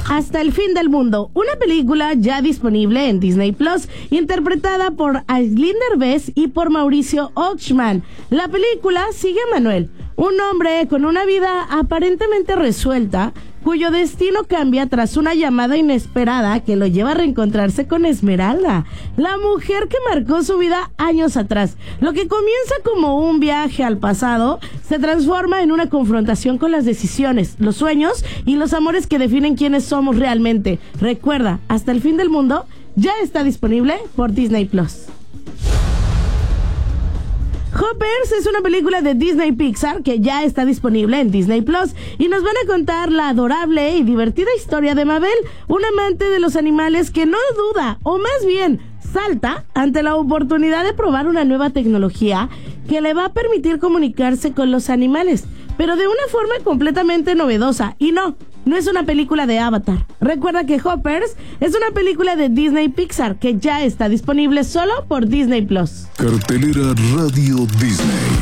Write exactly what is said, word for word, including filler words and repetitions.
Hasta el fin del mundo, una película ya disponible en Disney Plus, interpretada por Aislinn Derbez y por Mauricio Ochman. La película sigue a Manuel, un hombre con una vida aparentemente resuelta, cuyo destino cambia tras una llamada inesperada que lo lleva a reencontrarse con Esmeralda, la mujer que marcó su vida años atrás. Lo que comienza como un viaje al pasado se transforma en una confrontación con las decisiones, los sueños y los amores que definen quiénes somos realmente. Recuerda, Hasta el fin del mundo ya está disponible por Disney Plus. Hoppers es una película de Disney Pixar que ya está disponible en Disney Plus y nos van a contar la adorable y divertida historia de Mabel, un amante de los animales que no duda, o más bien salta ante la oportunidad de probar una nueva tecnología que le va a permitir comunicarse con los animales, pero de una forma completamente novedosa. Y no, no es una película de Avatar. Recuerda que Hoppers es una película de Disney Pixar que ya está disponible solo por Disney Plus. Cartelera Radio Disney.